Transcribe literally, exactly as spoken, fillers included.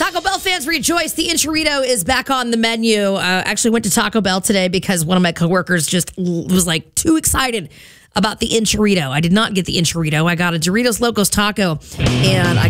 Taco Bell fans rejoice. The Enchilito is back on the menu. Uh, actually went to Taco Bell today because one of my coworkers just was like too excited about the Enchilito. I did not get the Enchilito. I got a Doritos Locos taco, and I